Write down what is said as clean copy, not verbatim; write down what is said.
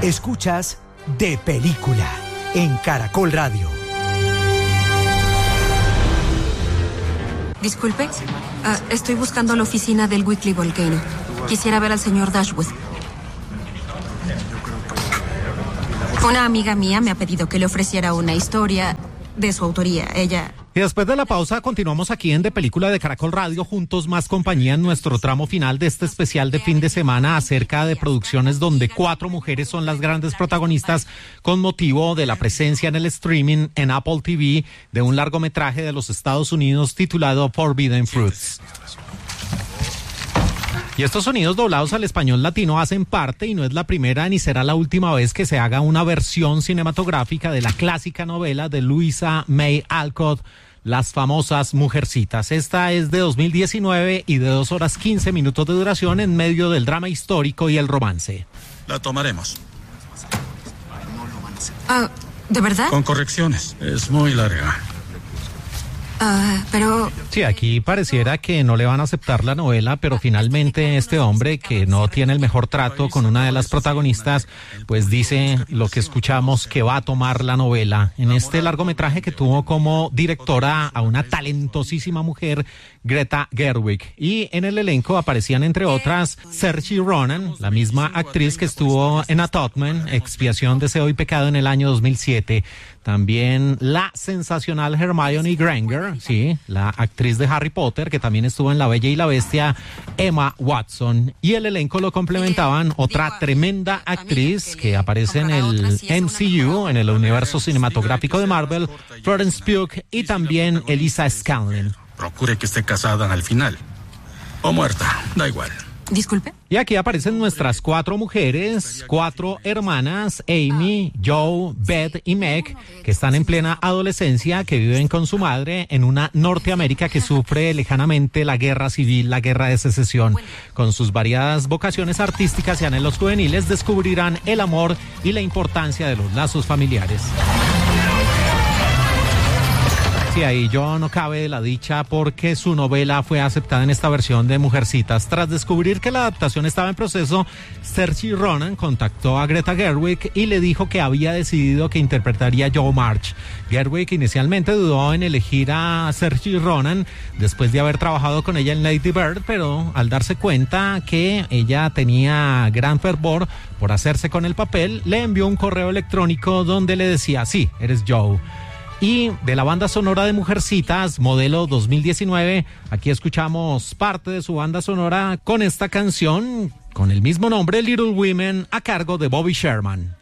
Escuchas De Película en Caracol Radio. Disculpe, estoy buscando la oficina del Weekly Volcano. Quisiera ver al señor Dashwood. Una amiga mía me ha pedido que le ofreciera una historia de su autoría. Ella... Y después de la pausa continuamos aquí en De Película de Caracol Radio, juntos más compañía, en nuestro tramo final de este especial de fin de semana acerca de producciones donde 4 mujeres son las grandes protagonistas con motivo de la presencia en el streaming en Apple TV de un largometraje de los Estados Unidos titulado Forbidden Fruits. Y estos sonidos doblados al español latino hacen parte, y no es la primera ni será la última vez que se haga una versión cinematográfica de la clásica novela de Louisa May Alcott, Las famosas Mujercitas. Esta es de 2019 y de 2 horas 15 minutos de duración en medio del drama histórico y el romance. La tomaremos. ¿De verdad? Con correcciones. Es muy larga. Pero... Sí, aquí pareciera que no le van a aceptar la novela, pero finalmente este hombre, que no tiene el mejor trato con una de las protagonistas, pues dice lo que escuchamos, que va a tomar la novela. En este largometraje que tuvo como directora a una talentosísima mujer, Greta Gerwig, y en el elenco aparecían entre otras Saoirse Ronan, la misma actriz que estuvo en Atonement, Expiación, Deseo y Pecado en el año 2007. También la sensacional Hermione Granger, sí, la actriz de Harry Potter, que también estuvo en La Bella y la Bestia, Emma Watson. Y el elenco lo complementaban otra tremenda actriz que aparece en el MCU, en el universo cinematográfico de Marvel, Florence Pugh, y también Elisa Scanlon. Procure que esté casada al final. O muerta, da igual. Disculpe. Y aquí aparecen nuestras 4 mujeres, 4 hermanas, Amy, Joe, Beth y Meg, que están en plena adolescencia, que viven con su madre en una Norteamérica que sufre lejanamente la guerra civil, la guerra de secesión. Con sus variadas vocaciones artísticas y anhelos juveniles, descubrirán el amor y la importancia de los lazos familiares. Sí, ahí yo no cabe de la dicha porque su novela fue aceptada en esta versión de Mujercitas. Tras descubrir que la adaptación estaba en proceso, Saoirse Ronan contactó a Greta Gerwig y le dijo que había decidido que interpretaría a Jo March. Gerwig inicialmente dudó en elegir a Saoirse Ronan después de haber trabajado con ella en Lady Bird, pero al darse cuenta que ella tenía gran fervor por hacerse con el papel, le envió un correo electrónico donde le decía: sí, eres Joe. Y de la banda sonora de Mujercitas, modelo 2019, aquí escuchamos parte de su banda sonora con esta canción con el mismo nombre, Little Women, a cargo de Bobby Sherman.